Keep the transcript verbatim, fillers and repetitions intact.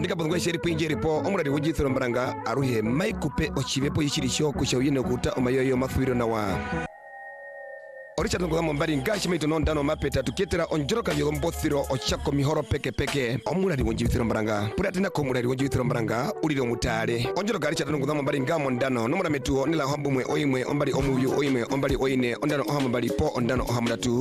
ndika bangwe sheri pinjeri po omurari wujithiro mbaranga aruhe maikupe ochibepo yishirisho kushawine kuta omayoyo mafwiro na wa Oricha tungo mbari ngashi meito nondano mapeta tuketera onjoroka yo mbothiro ochako mihoro peke peke omurari wujithiro mbaranga puratina ko murari wujithiro mbaranga uliro mutale onjoroka richa tungo mbari ngamo ndano nomura metuo nila hambumwe oimwe ombali omuyu oimwe ombali oine ondano ohambali po ondano ohamulatu